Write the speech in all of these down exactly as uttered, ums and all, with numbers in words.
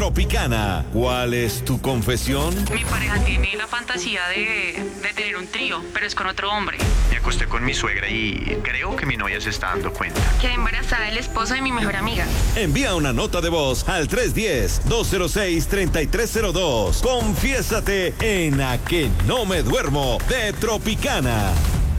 Tropicana. ¿Cuál es tu confesión? Mi pareja tiene la fantasía de, de tener un trío, pero es con otro hombre. Me acosté con mi suegra y creo que mi novia se está dando cuenta. Quedé embarazada del esposo de mi mejor amiga. Envía una nota de voz al tres uno cero, dos cero seis, tres tres cero dos. Confiésate en A Que No Me Duermo de Tropicana.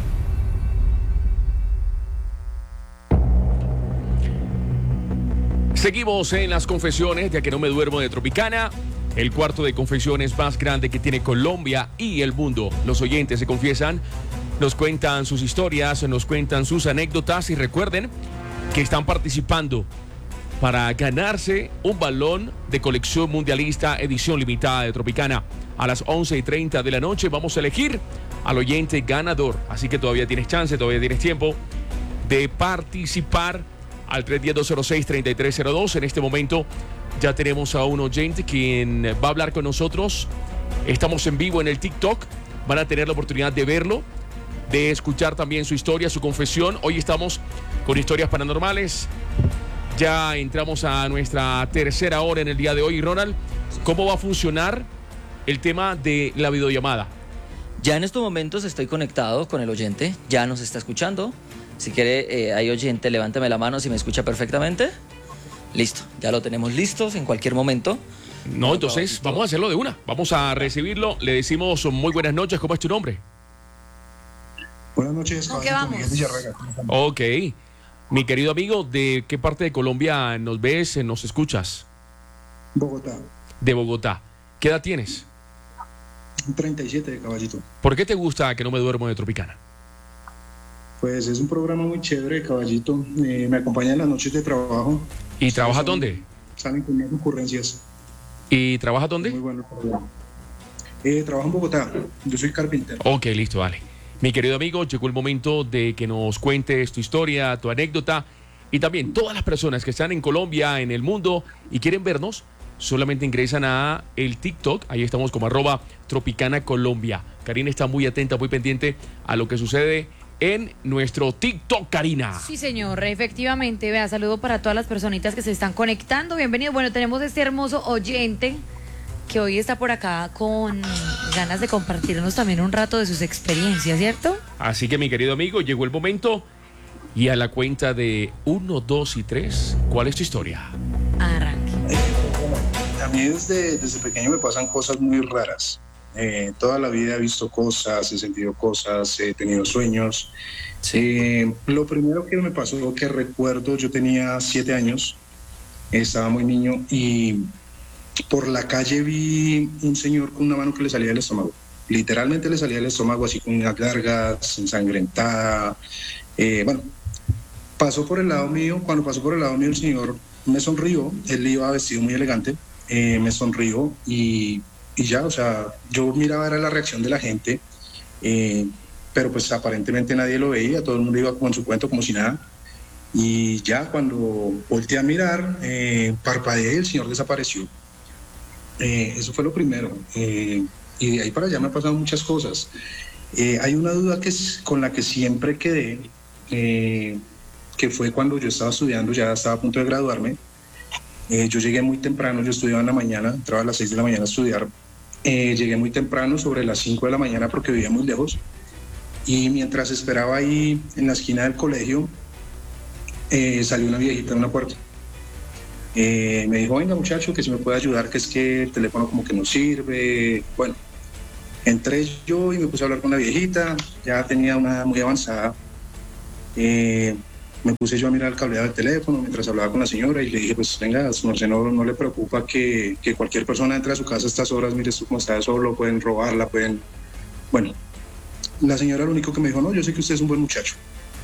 Seguimos en las confesiones de A Que No Me Duermo de Tropicana, el cuarto de confesiones más grande que tiene Colombia y el mundo. Los oyentes se confiesan, nos cuentan sus historias, nos cuentan sus anécdotas y recuerden que están participando para ganarse un balón de colección mundialista edición limitada de Tropicana. A las once y treinta de la noche vamos a elegir al oyente ganador, así que todavía tienes chance, todavía tienes tiempo de participar al tres uno cero, dos cero seis, tres tres cero dos. En este momento ya tenemos a un oyente quien va a hablar con nosotros. Estamos en vivo en el TikTok. Van a tener la oportunidad de verlo, de escuchar también su historia, su confesión. Hoy estamos con historias paranormales. Ya entramos a nuestra tercera hora en el día de hoy. Ronald, ¿cómo va a funcionar el tema de la videollamada? Ya en estos momentos estoy conectado con el oyente. Ya nos está escuchando. Si quiere, eh, hay oyente, levántame la mano si me escucha perfectamente. Listo, ya lo tenemos listos en cualquier momento. No, entonces vamos a hacerlo de una. Vamos a recibirlo. Le decimos muy buenas noches. ¿Cómo es tu nombre? Buenas noches. ¿Con qué vamos? Ok. Mi querido amigo, ¿de qué parte de Colombia nos ves, nos escuchas? Bogotá. De Bogotá. ¿Qué edad tienes? treinta y siete de Caballito. ¿Por qué te gusta Que No Me Duermo de Tropicana? Pues es un programa muy chévere, Caballito. Eh, me acompaña en las noches de trabajo. ¿Y trabajas dónde? Salen con unas ocurrencias. ¿Y trabajas dónde? Muy bueno el programa. Eh, trabajo en Bogotá. Yo soy carpintero. Ok, listo, vale. Mi querido amigo, llegó el momento de que nos cuentes tu historia, tu anécdota. Y también todas las personas que están en Colombia, en el mundo y quieren vernos, solamente ingresan a el TikTok. Ahí estamos como arroba Tropicana Colombia. Karina está muy atenta, muy pendiente a lo que sucede en nuestro TikTok, Karina. Sí, señor, efectivamente. Vea, saludo para todas las personitas que se están conectando. Bienvenidos. Bueno, tenemos este hermoso oyente que hoy está por acá con ganas de compartirnos también un rato de sus experiencias, ¿cierto? Así que, mi querido amigo, llegó el momento y a la cuenta de uno, dos y tres, ¿cuál es tu historia? Arranque. A mí desde, desde pequeño me pasan cosas muy raras. Eh, toda la vida he visto cosas, he sentido cosas, he tenido sueños. Sí. Eh, lo primero que me pasó, que recuerdo, yo tenía siete años, estaba muy niño y por la calle vi un señor con una mano que le salía del estómago. Literalmente le salía del estómago así con unas gargas, ensangrentada. Eh, bueno, pasó por el lado mío. Cuando pasó por el lado mío el señor me sonrió. Él iba vestido muy elegante. Eh, me sonrió y Y ya, o sea, yo miraba era la reacción de la gente, eh, pero pues aparentemente nadie lo veía, todo el mundo iba como en su cuento, como si nada. Y ya cuando volteé a mirar, eh, parpadeé y el señor desapareció. Eh, eso fue lo primero. Eh, y de ahí para allá me han pasado muchas cosas. Eh, hay una duda que es, con la que siempre quedé, eh, que fue cuando yo estaba estudiando, ya estaba a punto de graduarme. Eh, yo llegué muy temprano, yo estudiaba en la mañana, entraba a las seis de la mañana a estudiar. Eh, llegué muy temprano, sobre las cinco de la mañana, porque vivía muy lejos. Y mientras esperaba ahí en la esquina del colegio, eh, salió una viejita en una puerta. Eh, me dijo, venga muchacho, que si me puede ayudar, que es que el teléfono como que no sirve. Bueno, entré yo y me puse a hablar con la viejita, ya tenía una edad muy avanzada. Eh, Me puse yo a mirar el cableado del teléfono mientras hablaba con la señora y le dije, pues venga, no, no le preocupa que, que cualquier persona entre a su casa a estas horas, mire esto como está solo, pueden robarla, pueden... Bueno, la señora lo único que me dijo, no, yo sé que usted es un buen muchacho.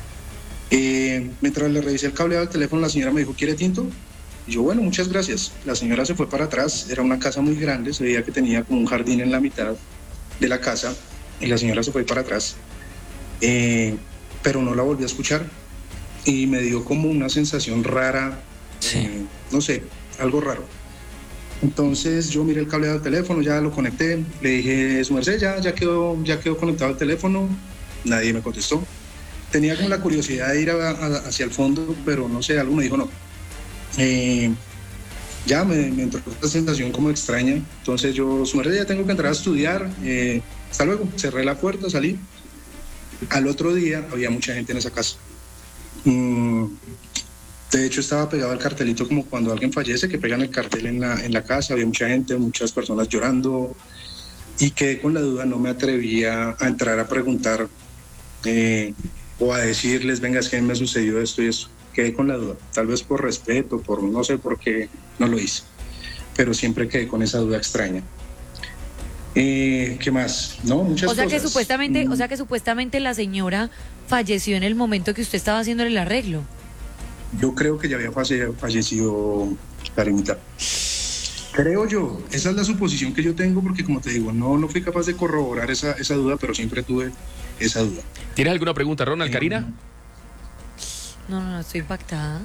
Eh, mientras le revisé el cableado del teléfono, la señora me dijo, ¿quiere tinto? Y yo, bueno, muchas gracias. La señora se fue para atrás, era una casa muy grande, se veía que tenía como un jardín en la mitad de la casa y la señora se fue para atrás. Eh, pero no la volví a escuchar. Y me dio como una sensación rara, sí. eh, no sé, algo raro. Entonces yo miré el cableado del teléfono, ya lo conecté, le dije, su merced, ya, ya, quedó, ya quedó conectado el teléfono, nadie me contestó. Tenía como la curiosidad de ir a, a, hacia el fondo, pero no sé, algo me dijo no. Eh, ya me, me entró esta sensación como extraña. Entonces yo, su merced, ya tengo que entrar a estudiar, eh, hasta luego. Cerré la puerta, salí. Al otro día había mucha gente en esa casa. Mm, de hecho estaba pegado el cartelito como cuando alguien fallece, que pegan el cartel en la, en la casa. Había mucha gente, muchas personas llorando, y quedé con la duda. No me atrevía a entrar a preguntar eh, o a decirles, venga, es que me sucedió esto y eso. Quedé con la duda, tal vez por respeto, por no sé por qué no lo hice, pero siempre quedé con esa duda extraña. Eh, ¿Qué más? No, muchas O sea cosas. que supuestamente, o sea que supuestamente la señora falleció en el momento que usted estaba haciendo el arreglo. Yo creo que ya había falle- fallecido Karimita. Creo yo, esa es la suposición que yo tengo, porque como te digo, no, no fui capaz de corroborar esa, esa duda, pero siempre tuve esa duda. ¿Tienes alguna pregunta, Ronald, Eh, Karina? No, no, no, estoy impactada.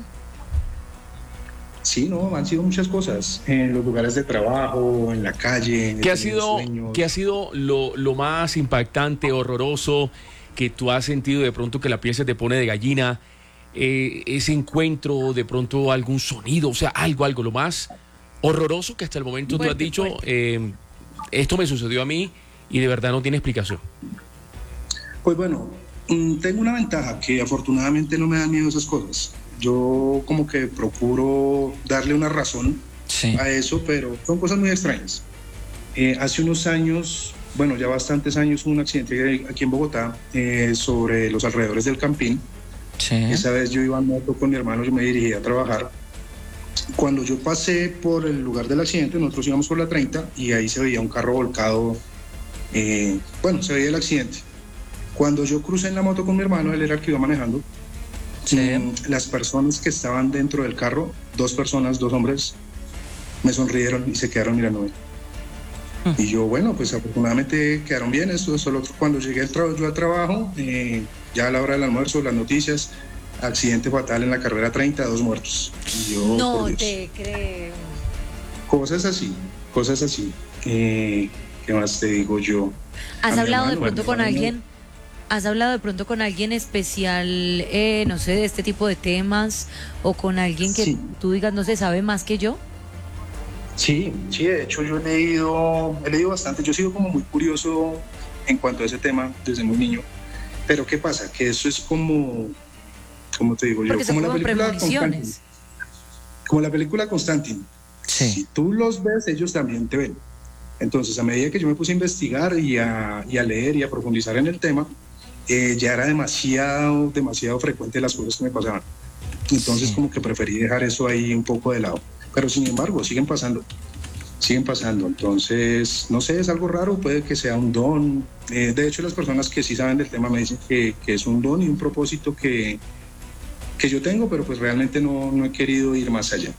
Sí, no, han sido muchas cosas, en los lugares de trabajo, en la calle. ¿Qué ha he tenido sido, sueños. ¿qué ha sido lo, lo más impactante, horroroso que tú has sentido de pronto que la piel se te pone de gallina? Eh, ese encuentro, de pronto algún sonido, o sea, algo, algo, lo más horroroso que hasta el momento tú has Fuerte, dicho, fuerte. eh, esto me sucedió a mí y de verdad no tiene explicación. Pues bueno, mm, tengo una ventaja, que afortunadamente no me dan miedo esas cosas. Yo como que procuro darle una razón Sí. a eso, pero son cosas muy extrañas. Eh, hace unos años, bueno, ya bastantes años, hubo un accidente aquí en Bogotá eh, sobre los alrededores del Campín. Sí. Esa vez yo iba en moto con mi hermano, yo me dirigía a trabajar. Cuando yo pasé por el lugar del accidente, nosotros íbamos por la treinta y ahí se veía un carro volcado. eh, bueno, se veía el accidente. Cuando yo crucé en la moto con mi hermano, él era el que iba manejando. Sí. Mm, Las personas que estaban dentro del carro, dos personas, dos hombres, me sonrieron y se quedaron mirándome. Mm. Y yo, bueno, pues afortunadamente quedaron bien. Esto solo cuando llegué al tra- yo al trabajo, eh, ya a la hora del almuerzo, las noticias, accidente fatal en la carrera treinta, dos muertos. Y yo, No por Dios. te creo. Cosas así, cosas así. Eh, ¿Qué más te digo yo? A ¿Has mi hablado de hermano, pronto bueno, con a mi alguien? ¿Has hablado de pronto con alguien especial, eh, no sé, de este tipo de temas? ¿O con alguien que Sí. tú digas no se sabe más que yo? Sí, sí, de hecho yo he leído, he leído bastante. Yo he sido como muy curioso en cuanto a ese tema desde muy niño. Pero ¿qué pasa? Que eso es como, como te digo yo, Porque son como la como película premoniciones. Constantine. Como la película Constantine. Sí. Si tú los ves, ellos también te ven. Entonces, a medida que yo me puse a investigar y a, y a leer y a profundizar en el tema, eh, ya era demasiado, demasiado frecuente las cosas que me pasaban. Entonces, Sí. como que preferí dejar eso ahí un poco de lado. Pero sin embargo, siguen pasando. Siguen pasando. Entonces, no sé, es algo raro, puede que sea un don. Eh, de hecho, las personas que sí saben del tema me dicen que, que es un don y un propósito que, que yo tengo, pero pues realmente no, no he querido ir más allá.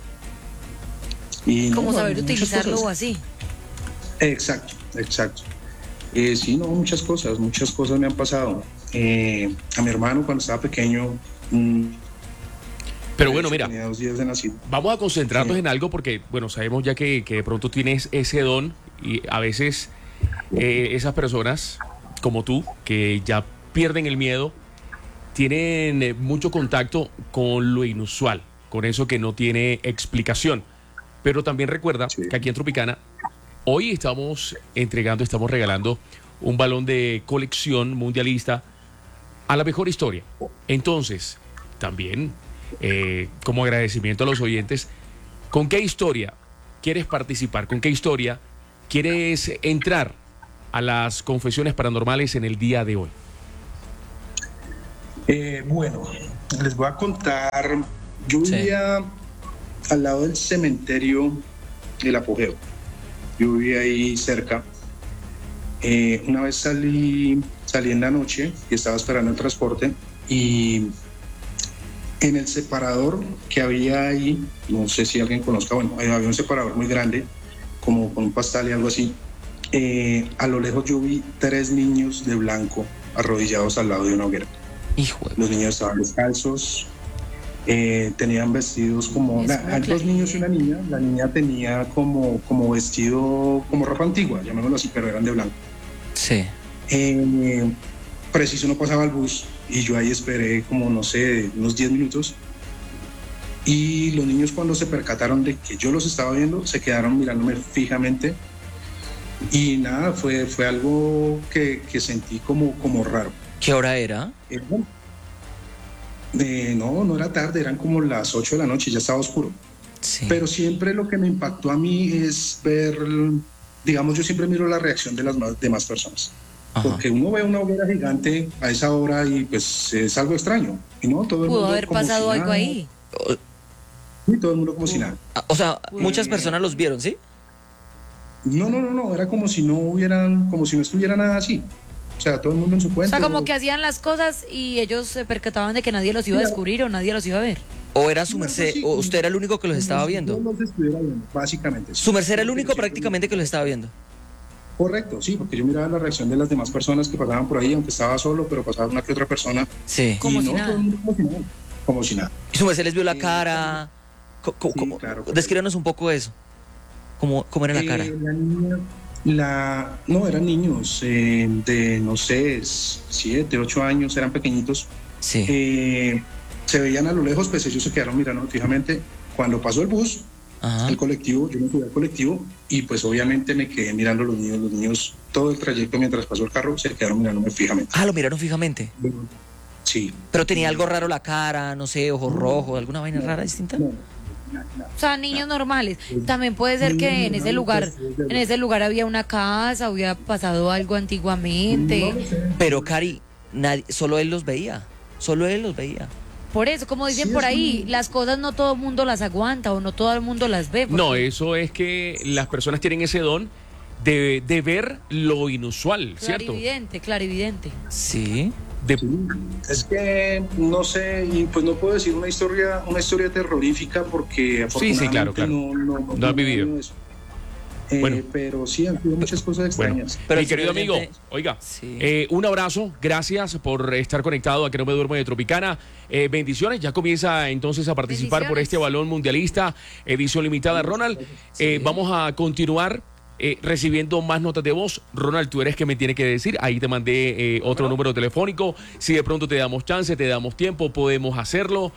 Y no, Como saber muchas utilizarlo cosas. o así. Exacto, exacto. Eh, sí, no, muchas cosas, muchas cosas me han pasado. Eh, a mi hermano cuando estaba pequeño, mm, Pero de bueno, hecho, mira, tenía dos días de nacido. vamos a concentrarnos Sí. en algo porque, bueno, sabemos ya que, que de pronto tienes ese don y a veces eh, esas personas como tú, que ya pierden el miedo, tienen eh, mucho contacto con lo inusual, con eso que no tiene explicación. Pero también recuerda Sí. que aquí en Tropicana, hoy estamos entregando, estamos regalando un balón de colección mundialista a la mejor historia. Entonces, también, eh, como agradecimiento a los oyentes, ¿con qué historia quieres participar? ¿Con qué historia quieres entrar a las confesiones paranormales en el día de hoy? Eh, bueno, les voy a contar. Yo Sí. vivía al lado del cementerio del Apogeo. Yo vivía ahí cerca. Eh, una vez salí, salí en la noche y estaba esperando el transporte y en el separador que había ahí, no sé si alguien conozca, bueno, había un separador muy grande, como con un pastel y algo así. Eh, a lo lejos yo vi tres niños de blanco arrodillados al lado de una hoguera. Hijo de... Los niños estaban descalzos, eh, tenían vestidos como... Es la- una hay dos niños y una niña. La niña tenía como, como vestido, como ropa antigua, llamémoslo así, pero eran de blanco. Sí. Eh, preciso no pasaba el bus y yo ahí esperé como, no sé, unos diez minutos Y los niños, cuando se percataron de que yo los estaba viendo, se quedaron mirándome fijamente. Y nada, fue, fue algo que, que sentí como, como raro. ¿Qué hora era? Eh, eh, no, no era tarde, eran como las ocho de la noche, ya estaba oscuro. Sí. Pero siempre lo que me impactó a mí es ver, digamos, yo siempre miro la reacción de las más, demás personas. Ajá. Porque uno ve una hoguera gigante a esa hora y pues es algo extraño. Y no, todo el Pudo mundo haber como pasado si algo nada. ahí. Y todo el mundo como si nada. O sea, muchas personas los vieron, ¿sí? No, no, no, no, era como si no hubieran, como si no estuviera nada así. O sea, todo el mundo en su O cuenta. sea, como que hacían las cosas y ellos se percataban de que nadie los iba a descubrir o nadie los iba a ver. ¿O era su merced, o usted era el único que los estaba viendo? No los estuviera viendo, básicamente. Su merced era el único prácticamente que los estaba viendo. Correcto, sí, porque yo miraba la reacción de las demás personas que pasaban por ahí, aunque estaba solo, pero pasaba una que otra persona. Sí. Como y si no, nada. todo el mundo como si nada. Como si nada. ¿Y su merced les vio la cara? Co- co- Sí, como- claro, correcto. Descríbanos un poco eso. ¿Cómo, cómo era la Eh, cara? La niña, la, no, eran niños eh, de, no sé, siete, ocho años, eran pequeñitos. Sí. Eh, se veían a lo lejos, pues ellos se quedaron mirando fijamente. Cuando pasó el bus, Ajá. el colectivo, yo me subí al colectivo y pues obviamente me quedé mirando a los niños, los niños, todo el trayecto mientras pasó el carro, se quedaron mirándome fijamente. Ah, lo miraron fijamente. Sí. Pero tenía algo raro la cara, no sé, ojos rojos, alguna vaina rara distinta. No, O sea, niños normales. También puede ser que en ese lugar, en ese lugar había una casa, había pasado algo antiguamente. Pero Cari, nadie, solo él los veía. Solo él los veía. Por eso, como dicen Sí, por es ahí, un- las cosas no todo el mundo las aguanta o no todo el mundo las ve. porque- No, eso es que las personas tienen ese don de, de ver lo inusual, ¿cierto? Clarividente, clarividente. Sí. De, es que no sé, y pues no puedo decir una historia, una historia terrorífica porque Sí, sí, claro, claro. no, no, no, No has vivido. no eso. Eh, Bueno. Pero sí, han sido muchas cosas bueno, extrañas. Pero mi el querido señor amigo, oyente- oiga, Sí. eh, un abrazo, gracias por estar conectado a Que No Me Duermo de Tropicana. Eh, bendiciones, ya comienza entonces a participar por Bendiciones. este balón mundialista, edición limitada. Ronald, eh, vamos a continuar eh, recibiendo más notas de voz. Ronald, tú eres que me tiene que decir, ahí te mandé eh, otro número telefónico. Si de pronto te damos chance, te damos tiempo, podemos hacerlo.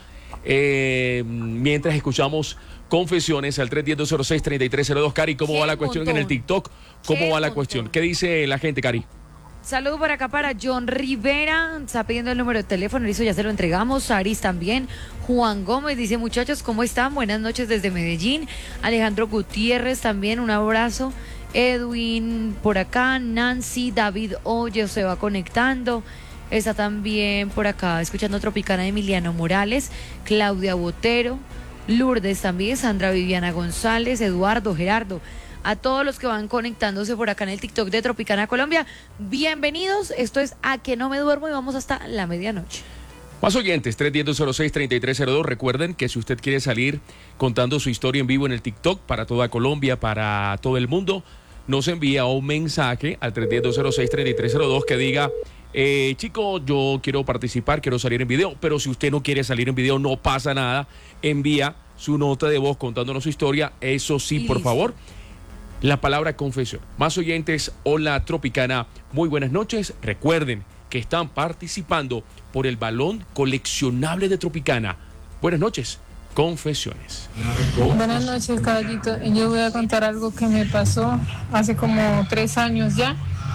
Eh, mientras escuchamos confesiones al tres uno cero, dos cero seis, tres tres cero dos. Cari, ¿cómo ¡Qué va la cuestión en el montón! TikTok? ¿Cómo ¡Qué va la montón! cuestión? ¿Qué dice la gente, Cari? Saludos por acá para John Rivera, está pidiendo el número de teléfono, eso ya se lo entregamos. Saris también. Juan Gómez dice, muchachos, ¿cómo están? Buenas noches desde Medellín. Alejandro Gutiérrez también, un abrazo. Edwin por acá, Nancy, David Hoyo se va conectando. Está también por acá escuchando Tropicana de Emiliano Morales, Claudia Botero, Lourdes también, Sandra Viviana González, Eduardo, Gerardo. A todos los que van conectándose por acá en el TikTok de Tropicana Colombia, bienvenidos. Esto es A Que No Me Duermo y vamos hasta la medianoche. Más oyentes, tres uno cero, dos cero seis, tres tres cero dos. Recuerden que si usted quiere salir contando su historia en vivo en el TikTok para toda Colombia, para todo el mundo, nos envía un mensaje al tres uno cero, dos cero seis, tres tres cero dos que diga, eh, chico, yo quiero participar, quiero salir en video, pero si usted no quiere salir en video, no pasa nada. Envía su nota de voz contándonos su historia. Eso sí, Y por listo. favor. La palabra confesión. Más oyentes, hola Tropicana, muy buenas noches. Recuerden que están participando por el balón coleccionable de Tropicana. Buenas noches, confesiones. Buenas noches, caballito. Yo voy a contar algo que me pasó hace como tres años ya.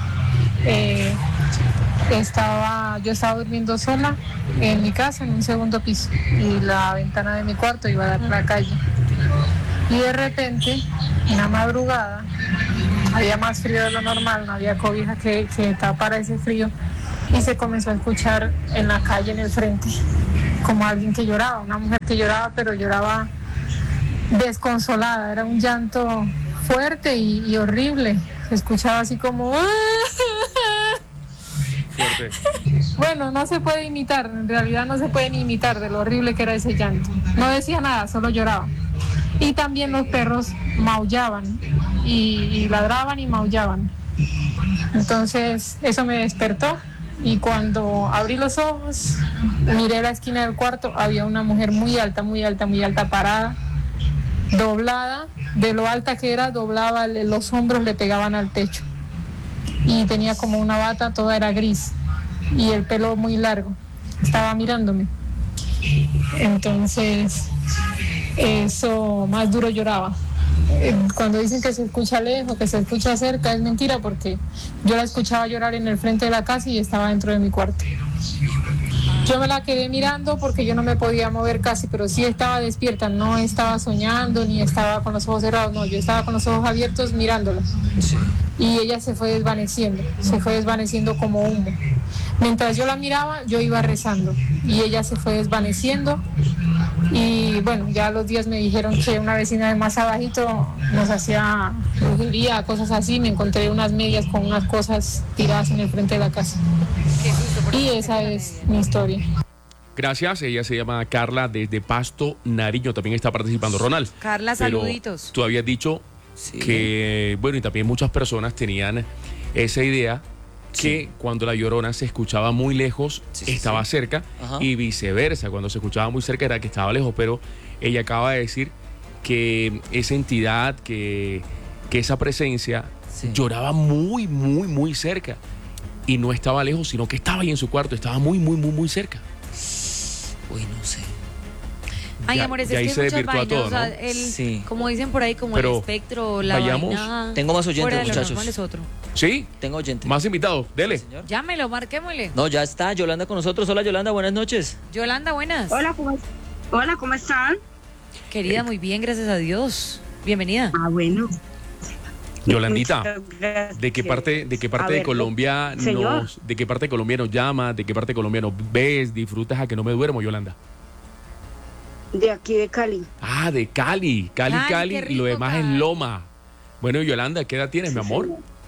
Eh, estaba, yo estaba durmiendo sola en mi casa, en un segundo piso, y la ventana de mi cuarto iba a dar a la calle. Y de repente, en la madrugada, había más frío de lo normal, no había cobija que, que tapara ese frío, y se comenzó a escuchar en la calle, en el frente, como alguien que lloraba, una mujer que lloraba, pero lloraba desconsolada, era un llanto fuerte y, y horrible, se escuchaba así como... Fuerte. Bueno, no se puede imitar, en realidad no se puede ni imitar de lo horrible que era ese llanto. No decía nada, solo lloraba. Y también los perros maullaban y, y ladraban y maullaban. Entonces eso me despertó y cuando abrí los ojos, miré la esquina del cuarto, había una mujer muy alta, muy alta, muy alta parada, doblada, de lo alta que era, doblaba, los hombros le pegaban al techo. Y tenía como una bata, toda era gris y el pelo muy largo, estaba mirándome. Entonces eso más duro lloraba. Eh, Cuando dicen que se escucha lejos, que se escucha cerca, es mentira, porque yo la escuchaba llorar en el frente de la casa y estaba dentro de mi cuarto. Yo me la quedé mirando porque yo no me podía mover casi, pero sí estaba despierta, no estaba soñando ni estaba con los ojos cerrados, no, yo estaba con los ojos abiertos mirándola. Sí. Y ella se fue desvaneciendo, se fue desvaneciendo como humo. Mientras yo la miraba, yo iba rezando y ella se fue desvaneciendo. Y bueno, ya los días me dijeron que una vecina de más abajito nos hacía brujería, cosas así. Me encontré unas medias con unas cosas tiradas en el frente de la casa. Y esa es mi historia. Gracias, ella se llama Carla desde Pasto, Nariño, también está participando. Ronald. Carla, pero saluditos. Tú habías dicho Sí. que, bueno, y también muchas personas tenían esa idea que cuando la Llorona se escuchaba muy lejos, Sí, sí, estaba sí. cerca, Ajá. y viceversa, cuando se escuchaba muy cerca era que estaba lejos, pero ella acaba de decir que esa entidad, que, que esa presencia Sí. lloraba muy, muy, muy cerca, y no estaba lejos, sino que estaba ahí en su cuarto, estaba muy, muy, muy, muy cerca. Uy, no sé. Ay, Ya- amores, ya ahí es que se hay muchas desvirtúa vainas, todo, o sea, ¿no? el, Sí. como dicen por ahí, como Pero el espectro, la vayamos. vaina. Tengo más oyentes, fuera de lo muchachos. normal es otro. ¿Sí? Tengo oyente. Más invitados, dele. Señor. Llámelo, marquémosle. No, ya está Yolanda con nosotros. Hola Yolanda, buenas noches. Yolanda, buenas. Hola, ¿cómo, hola, ¿cómo están? Querida, muy bien, gracias a Dios. Bienvenida. Ah, bueno. Yolandita, Muchas gracias. ¿de qué parte, de qué A parte de ver, Colombia señor. nos, de qué parte de Colombia nos llamas, de qué parte de Colombia nos ves, disfrutas a que no me duermo, Yolanda? De aquí de Cali. Ah, de Cali, Cali, Cali, Cali, qué y lo rico, demás Cali. es Loma. Bueno, Yolanda, ¿qué edad tienes, mi amor?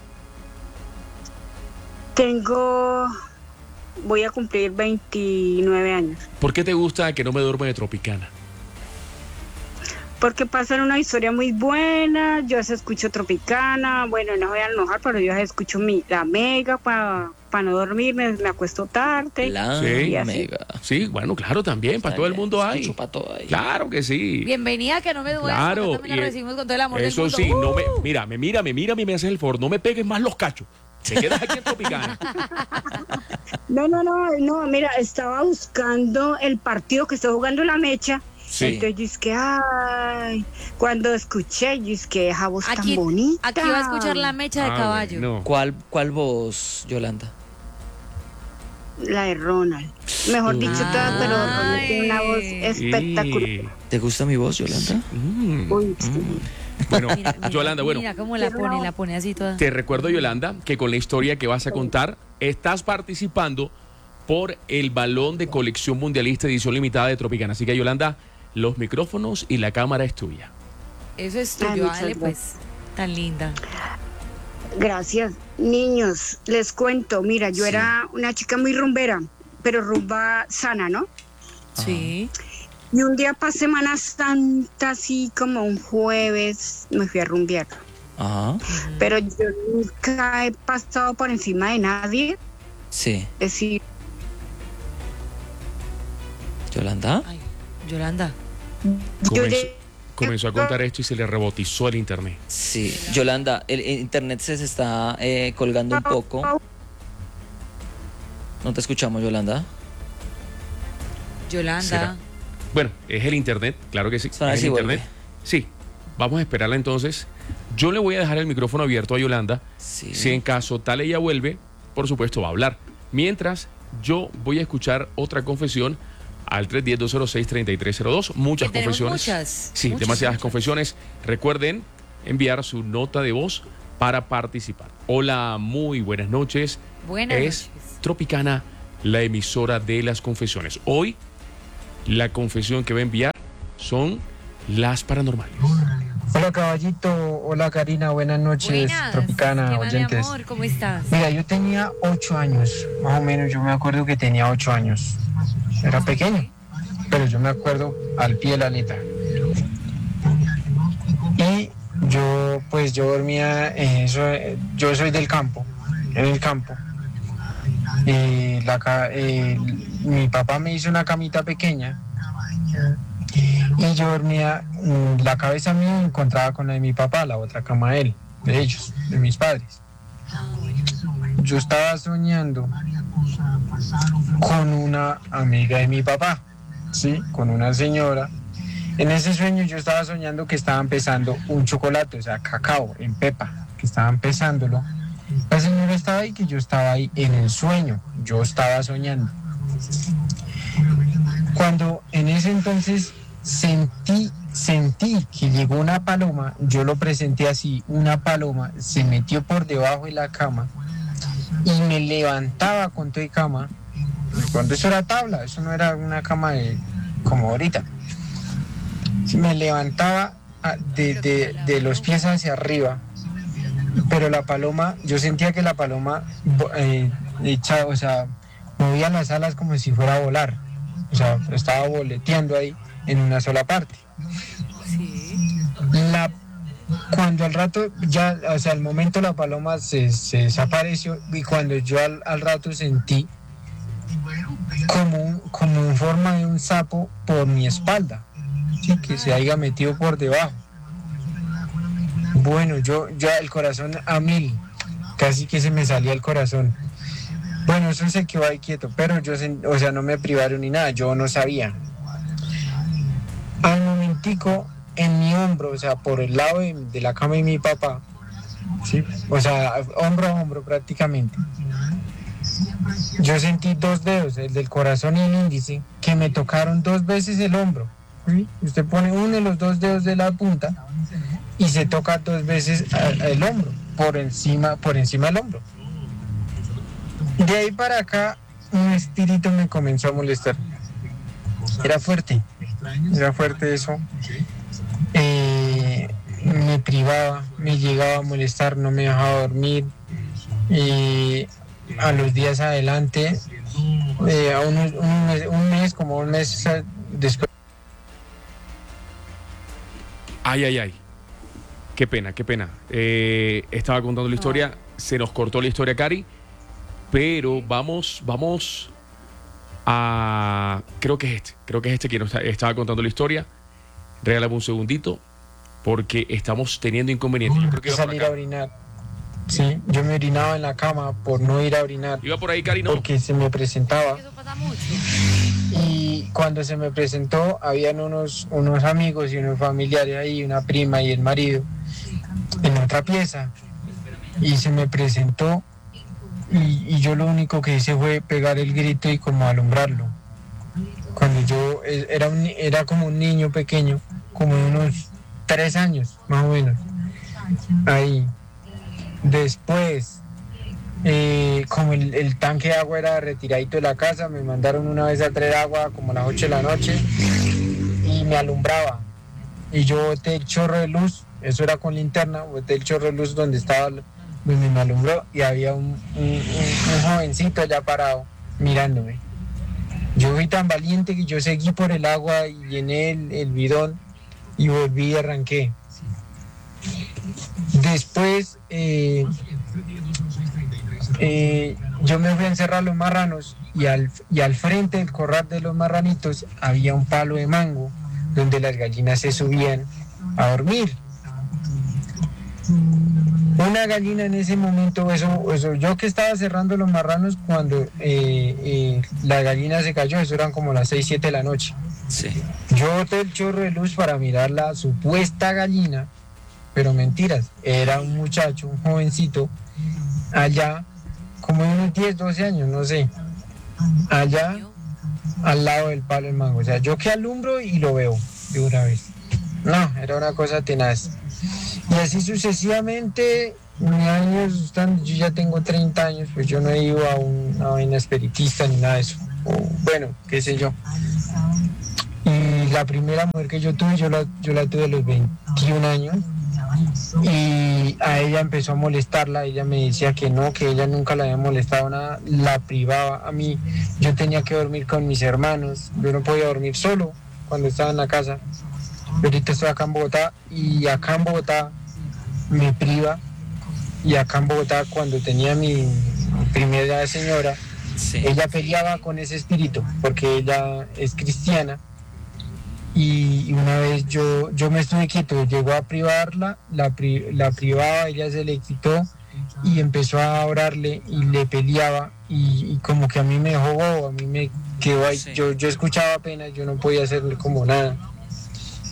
Tengo, voy a cumplir veintinueve años. ¿Por qué te gusta que no me duermo de Tropicana? Porque pasan una historia muy buena, yo se escucho Tropicana, bueno, no voy a enojar, pero yo se escucho mi, la mega para no dormir, me, me acuesto tarde. La Sí. Y así. mega. Sí, bueno, claro, también, para todo el mundo hay. Para todo ahí. Claro que sí. Bienvenida, que no me duele. Claro, También la y- recibimos con todo el amor Eso del mundo. sí, no me, ¡Uh! mira, me mira, me mira, me haces el favor, no me pegues más los cachos. Te quedas aquí en Tropicana. No, no, no, no, mira, estaba buscando el partido que está jugando la Mecha. Sí. Entonces yo es que, ay, cuando escuché, yo es que esa voz Aquí, tan bonita. aquí va a escuchar la mecha de Ah, caballo. bueno. ¿Cuál, cuál voz, Yolanda? La de Ronald. Mejor dicho, todas, pero Ronald tiene una voz Ay. espectacular. Y- ¿Te gusta mi voz, Yolanda? Mm. Uy, sí. Bueno, Mira, mira, Yolanda, bueno, Mira cómo la pone, la pone así toda. te recuerdo, Yolanda, que con la historia que vas a contar, estás participando por el balón de colección mundialista edición limitada de Tropicana. Así que, Yolanda, los micrófonos y la cámara es tuya. Eso es Ay, tuyo, muchas dale pues. gracias. Tan linda. Gracias. Niños, les cuento, mira, yo Sí. era una chica muy rumbera, pero rumba sana, ¿no? Sí. Y un día para Semana Santa, así como un jueves, me fui a rumbear. Ajá. Pero yo nunca he pasado por encima de nadie. Sí. Es decir, ¿Yolanda? Ay, Yolanda. yo Comenzó, llegué- comenzó a contar esto y se le rebotizó el internet. Sí. Yolanda, el el internet se se está eh, colgando un poco. No te escuchamos, Yolanda. Yolanda. ¿Será? Bueno, es el internet, claro que sí. Suena Es así, el vuelve. internet. Sí, vamos a esperarla entonces. Yo le voy a dejar el micrófono abierto a Yolanda. Sí. Si en caso tal ella vuelve, por supuesto va a hablar. Mientras, yo voy a escuchar otra confesión al tres uno cero, dos cero seis, tres tres cero dos. Muchas Que tenemos confesiones. muchas, Sí, muchas, demasiadas muchas. confesiones. Recuerden enviar su nota de voz para participar. Hola, muy buenas noches. Buenas es noches. Tropicana, la emisora de las confesiones. Hoy, la confesión que va a enviar son las paranormales. Hola Caballito, hola Karina, buenas noches, Buenas. Tropicana, ¿Qué más, mi oyentes. amor? ¿Cómo estás? Mira, yo tenía ocho años, más o menos, yo me acuerdo que tenía ocho años. Era pequeño, pero yo me acuerdo al pie de la letra. Y yo, pues yo dormía, eh, eso, eh, yo soy del campo, en el campo. Y la, ca- eh, mi papá me hizo una camita pequeña y yo dormía, mm, la cabeza mía encontraba con la de mi papá, la otra cama de él, de ellos, de mis padres. Yo estaba soñando con una amiga de mi papá, sí, con una señora En ese sueño yo estaba soñando que estaban pesando un chocolate, o sea, cacao en pepa, que estaban pesándolo. La señora estaba ahí, que yo estaba ahí en el sueño, yo estaba soñando. Cuando en ese entonces sentí, sentí que llegó una paloma, yo lo presenté así, una paloma se metió por debajo de la cama y me levantaba con toda cama, cuando eso era tabla, eso no era una cama de, como ahorita. Me levantaba de, de, de los pies hacia arriba, pero la paloma, yo sentía que la paloma eh, echaba, o sea, movía las alas como si fuera a volar, o sea, estaba boleteando ahí en una sola parte. Sí. La, cuando al rato, ya, o sea, al momento la paloma se, se desapareció y cuando yo al, al rato sentí como, un, como en forma de un sapo por mi espalda, ¿sí? Que se haya metido por debajo. Bueno, yo ya el corazón a mil, casi que se me salía el corazón. Bueno, eso se quedó ahí quieto, pero yo, o sea, no me privaron ni nada, yo no sabía. Al momentico, en mi hombro, o sea, por el lado de, de la cama de mi papá, ¿sí? O sea, hombro a hombro prácticamente, yo sentí dos dedos, el del corazón y el índice, que me tocaron dos veces el hombro. ¿Sí? Usted pone uno de los dos dedos de la punta y se toca dos veces el hombro, por encima, por encima del hombro. De ahí para acá, un espíritu me comenzó a molestar. Era fuerte, era fuerte eso. Eh, me privaba, me llegaba a molestar, no me dejaba dormir. Y a los días adelante, eh, a unos, un, mes, un mes, como un mes después. Ay, ay, ay. Qué pena, qué pena. Eh, estaba contando la historia, se nos cortó la historia, Cari. Pero vamos, vamos a... Creo que es este, creo que es este quien nos estaba contando la historia. Regálame un segundito, porque estamos teniendo inconvenientes. Yo creo que iba salir a orinar. Sí, yo me orinaba en la cama por no ir a orinar. Iba por ahí, Cari, ¿no? Porque se me presentaba. Eso pasa mucho. Y cuando se me presentó, habían unos, unos amigos y unos familiares ahí, una prima y el marido, en otra pieza. Y se me presentó. Y, y yo lo único que hice fue pegar el grito y como alumbrarlo. Cuando yo era, un, era como un niño pequeño, como de unos tres años, más o menos. Ahí. Después, eh, como el, el tanque de agua era retiradito de la casa, me mandaron una vez a traer agua como a las ocho de la noche y me alumbraba. Y yo boté el chorro de luz, eso era con linterna, boté el chorro de luz donde estaba... donde me alumbró y había un, un, un, un jovencito allá parado mirándome. Yo fui tan valiente que yo seguí por el agua y llené el, el bidón y volví y arranqué. Después eh, eh, yo me fui a encerrar los marranos y al, y al frente del corral de los marranitos había un palo de mango donde las gallinas se subían a dormir. Una gallina en ese momento, eso, eso yo que estaba cerrando los marranos cuando eh, eh, la gallina se cayó, eso eran como las seis, siete de la noche. Sí. Yo boté el chorro de luz para mirar la supuesta gallina, pero mentiras, era un muchacho, un jovencito, allá, como de unos diez, doce años, no sé, allá al lado del palo del mango. O sea, yo que alumbro y lo veo de una vez. No, era una cosa tenaz. Y así sucesivamente, años, están, yo ya tengo treinta años, pues yo no he ido a una vaina espiritista ni nada de eso. O, bueno, qué sé yo. Y la primera mujer que yo tuve, yo la, yo la tuve a los veintiún años. Y a ella empezó a molestarla, ella me decía que no, que ella nunca la había molestado nada, la privaba. A mí, yo tenía que dormir con mis hermanos, yo no podía dormir solo cuando estaba en la casa. Ahorita estoy acá en Bogotá y acá en Bogotá me priva, y acá en Bogotá cuando tenía mi primera señora, sí, ella peleaba con ese espíritu porque ella es cristiana. Y una vez yo, yo me estuve quieto, llegó a privarla, la, pri, la privaba, ella se le quitó y empezó a orarle y le peleaba y, y como que a mí me dejó bobo, a mí me quedó ahí, sí. yo, yo escuchaba apenas, yo no podía hacerle como nada.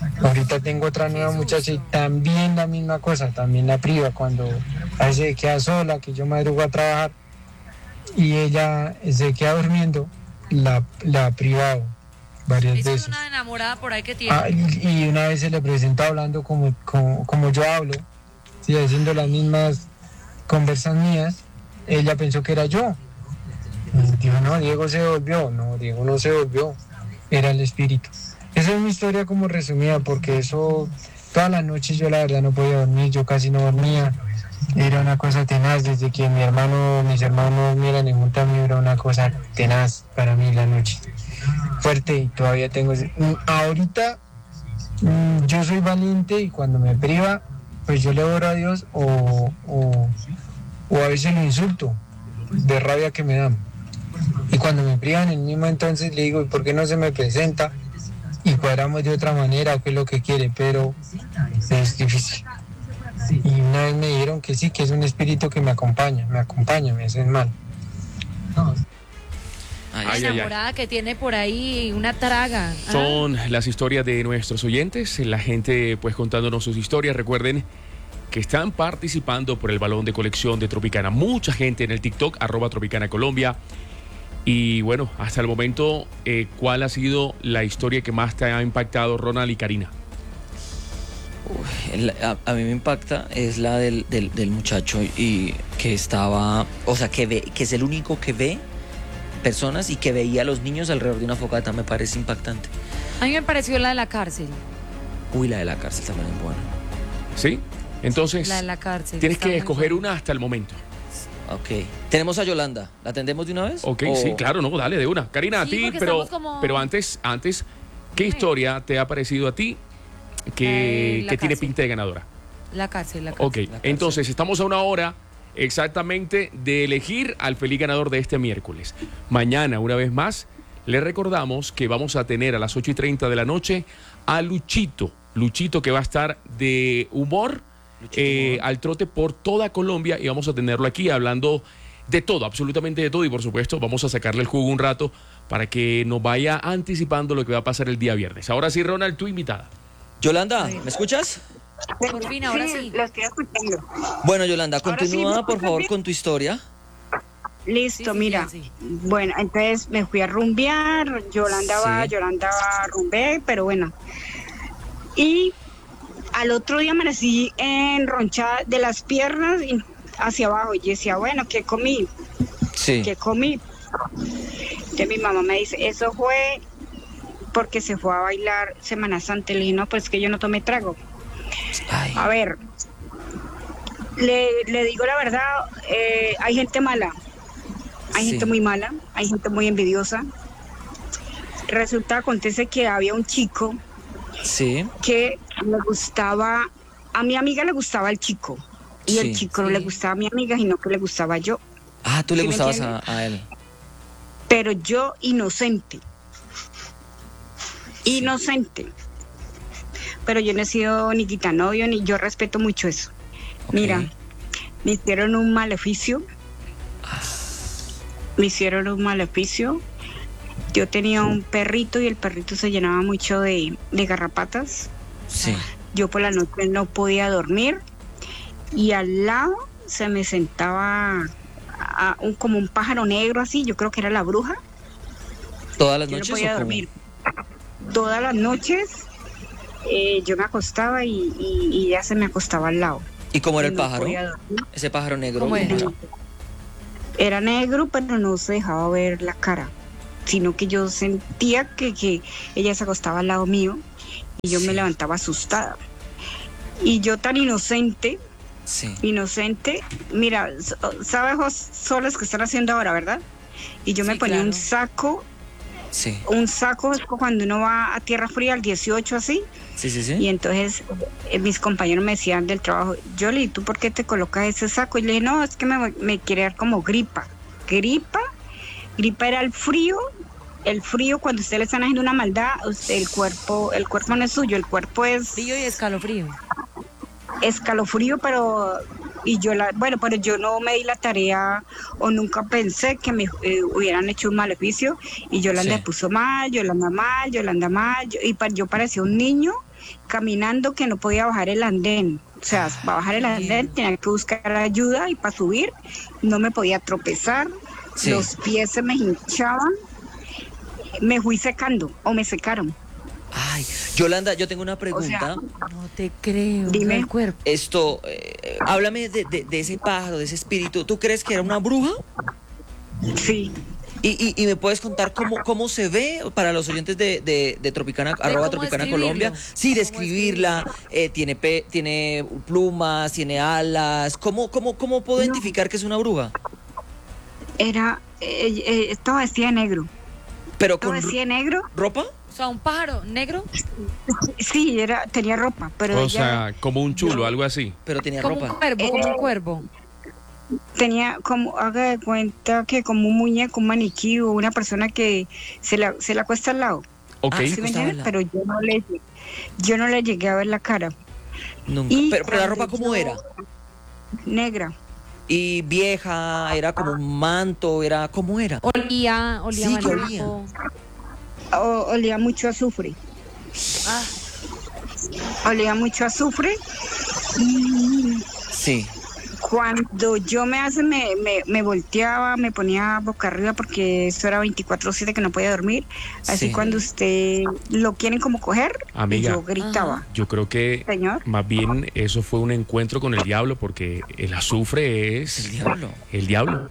Ahorita tengo otra nueva muchacha y también la misma cosa, también la priva cuando a veces se queda sola, que yo madrugo a trabajar y ella se queda durmiendo, la, la ha privado varias Esa veces. es una enamorada por ahí que tiene. Ah, y, y una vez se le presenta hablando como, como, como yo hablo, sí, haciendo las mismas conversas mías, ella pensó que era yo. Y dijo, no, Diego se volvió. No, Diego no se volvió, era el espíritu. Esa es mi historia como resumida, porque eso, todas las noches yo la verdad no podía dormir, yo casi no dormía. Era una cosa tenaz, desde que mi hermano, mis hermanos me eran junto a mí, era una cosa tenaz para mí la noche. Fuerte, y todavía tengo ese... Ahorita mmm, yo soy valiente y cuando me priva, pues yo le oro a Dios o, o, o a veces lo insulto de rabia que me dan. Y cuando me privan en el mismo entonces le digo, ¿y por qué no se me presenta? Y cuadramos de otra manera, qué es lo que quiere, pero es difícil. Y una vez me dijeron que sí, que es un espíritu que me acompaña, me acompaña, me hace mal. No. La enamorada que tiene por ahí una traga. Son ah. las historias de nuestros oyentes, la gente pues contándonos sus historias. Recuerden que están participando por el balón de colección de Tropicana. Mucha gente en el TikTok, arroba Tropicana Colombia. Y bueno, hasta el momento, eh, ¿cuál ha sido la historia que más te ha impactado, Ronald y Karina? Uy, a, a mí me impacta es la del, del, del muchacho y que estaba, o sea, que ve, que es el único que ve personas y que veía a los niños alrededor de una fogata. Me parece impactante. A mí me pareció la de la cárcel. Uy, la de la cárcel también es buena. ¿Sí? Entonces, la de la cárcel, tienes que escoger una hasta el momento. Ok. Tenemos a Yolanda. ¿La atendemos de una vez? Ok, o... sí, claro, no, dale, de una. Karina, a sí, ti, pero, como... pero antes, antes, ¿qué historia te ha parecido a ti que, eh, que tiene pinta de ganadora? La cárcel, la cárcel. Ok, la cárcel. Entonces estamos a una hora exactamente de elegir al feliz ganador de este miércoles. Mañana, una vez más, le recordamos que vamos a tener a las ocho y treinta de la noche a Luchito. Luchito que va a estar de humor, eh, al trote por toda Colombia y vamos a tenerlo aquí hablando de todo, absolutamente de todo y por supuesto vamos a sacarle el jugo un rato para que nos vaya anticipando lo que va a pasar el día viernes. Ahora sí, Ronald, tu invitada. Yolanda, ¿me escuchas? Por fin, ahora sí. sí. Lo estoy escuchando. Bueno, Yolanda, continúa sí, por favor bien? Con tu historia. Listo, sí, sí, mira. sí. Bueno, entonces me fui a rumbear, Yolanda va, Sí. Yolanda va a rumbear, pero bueno. Y al otro día amanecí enronchada de las piernas y hacia abajo. Y yo decía, bueno, ¿qué comí? Sí. ¿Qué comí? Entonces mi mamá me dice, eso fue porque se fue a bailar Semana Santa. Le dije, no, pues es que yo no tomé trago. Ay. A ver, le, le digo la verdad, eh, hay gente mala, hay Sí. gente muy mala, hay gente muy envidiosa. Resulta, acontece que había un chico Sí. que le gustaba, a mi amiga le gustaba el chico, y Sí. el chico no le gustaba a mi amiga, sino que le gustaba yo. Ah, tú le ¿Sí me gustabas a, entiendes? a él. Pero yo inocente, Sí. inocente. Pero yo no he sido ni quitanovio, ni yo respeto mucho eso. Ok. Mira, me hicieron un maleficio. Me hicieron un maleficio. Yo tenía un perrito y el perrito se llenaba mucho de, de garrapatas. Sí. Yo por la noche no podía dormir. Y al lado se me sentaba a un, como un pájaro negro así. Yo creo que era la bruja. ¿Todas las Yo no noches podía o cómo? dormir. Todas las noches eh, yo me acostaba y, y, y ella se me acostaba al lado. ¿Y cómo era Y el no pájaro? podía dormir. Ese pájaro negro. ¿Cómo era? ¿cómo Era negro, pero no se dejaba ver la cara, sino que yo sentía que, que ella se acostaba al lado mío y yo Sí. me levantaba asustada. Y yo tan inocente, Sí. inocente, mira, so- ¿sabes los soles que están haciendo ahora, verdad? Y yo me Sí, ponía claro. un saco, Sí. un saco es cuando uno va a tierra fría, al dieciocho así, Sí, sí, sí. y entonces eh, mis compañeros me decían del trabajo, Yoli, ¿tú por qué te colocas ese saco? Y le dije, no, es que me, me quiere dar como gripa. Gripa, gripa era el frío, el frío cuando usted le están haciendo una maldad, usted, el cuerpo, el cuerpo no es suyo, el cuerpo es Frío y escalofrío. escalofrío, pero y yo la, bueno, pero yo no me di la tarea o nunca pensé que me eh, hubieran hecho un maleficio y Yolanda Sí. puso mal, Yolanda mal, Yolanda mal, yo- y pa- yo parecía un niño caminando que no podía bajar el andén. O sea, para bajar el andén tenía que buscar ayuda y para subir no me podía tropezar, Sí. los pies se me hinchaban, me fui secando o me secaron. Ay, Yolanda, yo tengo una O pregunta. sea, No te creo. Dime. El cuerpo. Esto, eh, háblame de, de- de ese pájaro, de ese espíritu. ¿Tú crees que era una bruja? sí. Y, y- y me puedes contar cómo, cómo se ve para los oyentes de, de, de Tropicana, arroba cómo Tropicana describirlo. Colombia. Sí, ¿Cómo describirla. eh, tiene, pe- tiene plumas, tiene alas. ¿Cómo, cómo, cómo puedo identificar que es una bruja? Era, eh, eh, estaba vestida de negro. Pero Estaba con vestida de negro. ropa. O sea, un pájaro negro. Sí, era, tenía ropa, pero O ella sea, como un chulo, algo así. Pero tenía Como un ropa. cuervo, como un cuervo. tenía como, haga de cuenta que como un muñeco, un maniquí o una persona que se la, se la acuesta al lado. Ok. Ah, ¿Sí me acostaba entiendes? al lado. Pero yo no le, yo no le llegué a ver la cara. Nunca. Y Pero, pero la ropa, cuando ¿cómo yo- era? Negra. Y vieja, era como un manto, era, ¿cómo era? Olía, olía Sí, que maluco. O- olía mucho a azufre. Ah, Olía mucho a azufre. Y Sí. cuando yo me hace, me, me, me volteaba, me ponía boca arriba porque eso era veinticuatro siete que no podía dormir. Así Sí. cuando usted lo quieren como coger, Amiga. yo gritaba. Yo creo que Señor. más bien eso fue un encuentro con el diablo, porque el azufre es El diablo. el diablo.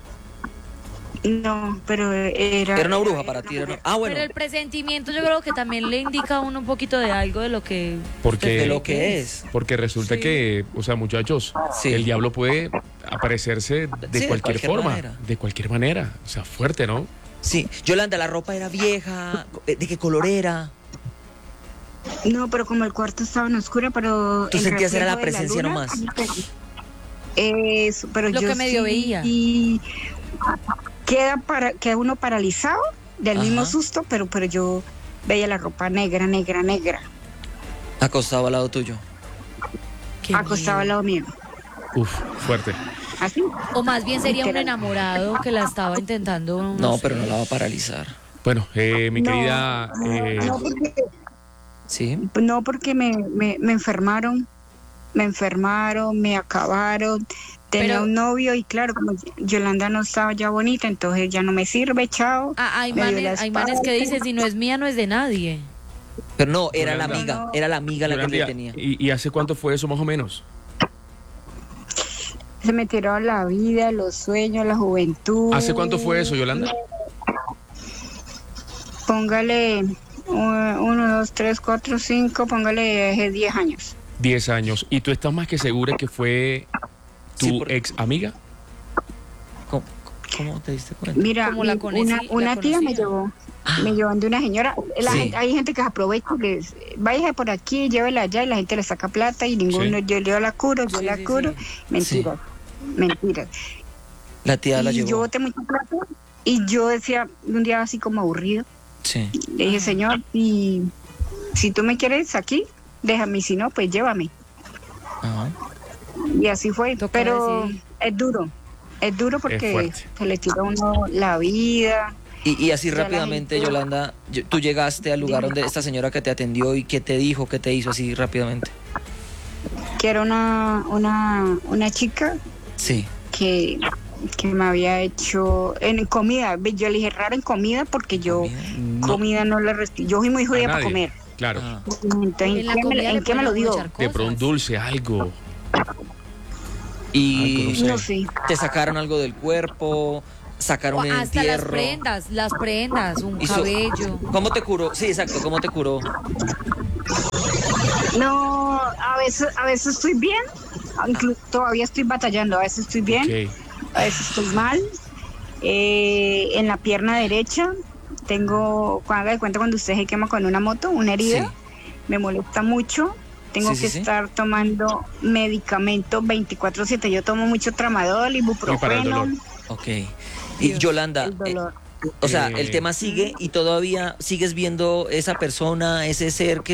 No, pero era... Era una bruja para ti. Era una- Ah, bueno. Pero el presentimiento yo creo que también le indica a uno un poquito de algo de lo que... Porque, De lo que es. porque resulta Sí. que, o sea, muchachos, Sí. el diablo puede aparecerse de, Sí, de cualquier, cualquier forma, manera. de cualquier manera. O sea, fuerte, ¿no? Sí. Yolanda, la ropa era vieja. ¿De qué color era? No, pero como el cuarto estaba en oscuro, pero... Tú el sentías era la reflejo de presencia luna, nomás. Eso, pero Lo yo que medio sí- veía. Y queda, para, queda uno paralizado del mismo Ajá. susto, pero, pero yo veía la ropa negra, negra, negra, Acostado al lado tuyo. Qué acostado al miedo. lado mío. Uf, fuerte. Así. O más bien sería un Literal. enamorado que la estaba intentando... No, No, sé. pero no la va a paralizar. Bueno, eh, mi No, querida... eh, No, porque, Sí. no porque me, me, me enfermaron, me enfermaron, me acabaron. Tenía Pero- un novio y claro, como Yolanda no estaba ya bonita, entonces ya no me sirve, chao. Ah, hay, Me dio manes, la hay manes que espalda. dicen, si no es mía, no es de nadie. Pero no, era la Yolanda. amiga. Era la amiga la que le Yolandía, tenía. ¿y, ¿Y hace cuánto fue eso más o menos? Se me tiró la vida, los sueños, la juventud. ¿Hace cuánto fue eso, Yolanda? Póngale uh, uno, dos, tres, cuatro, cinco, póngale eh, diez años. Diez años. ¿Y tú estás más que segura que fue tu Sí, porque- ex amiga? ¿Cómo, cómo te diste cuenta? Mira, Como la mi- conocí- una, la una tía me conocía. llevó, me llevó de una señora. La Sí. gente- hay gente que se aprovecha y les, váyase por aquí, llévela allá y la gente le saca plata y ninguno, Sí. yo, yo la curo, yo Sí, la sí, curo. sí. Mentiras, mentiras. La tía la Y yo llevó. boté mucha plata y yo decía, un día así como aburrido, Sí. le dije, señor, y si tú me quieres aquí, déjame, y si no, pues llévame. Ajá. Y así fue, Toca pero decidir. es duro, es duro porque fuerte. se le tira a uno la vida. Y, y así Ya la rápidamente, gente- Yolanda, yo- tú llegaste al lugar donde esta señora que te atendió y qué te dijo, qué te hizo así rápidamente. Que era una, una, una chica Sí. que, que me había hecho en comida. Ve, yo le dije raro en comida porque yo Comida. No, comida no la resti- Yo soy muy a judía para nadie. comer. Claro. Ah. Entonces, ¿en, En la qué, me, comida en le qué me lo ponen a uno dio? echar De pronto un cosas. dulce, algo. Y Algo, No sé. te sacaron algo del cuerpo, sacaron O un hasta las entierro. prendas, las prendas, un Hizo- cabello. ¿Cómo te curó? Sí, exacto, ¿cómo te curó? No, a veces, a veces estoy bien, inclu- todavía estoy batallando, a veces estoy bien, Ok. a veces estoy mal. Eh, en la pierna derecha tengo, cuando haga de cuenta cuando usted se quema con una moto, una herida, Sí. me molesta mucho. Tengo Sí, sí, que sí. estar tomando medicamentos veinticuatro siete. Yo tomo mucho tramadol, Y para el ibuprofeno. dolor. Ok. Y Yolanda, El dolor. eh, o sea, Eh, el tema sigue y todavía sigues viendo esa persona, ese ser que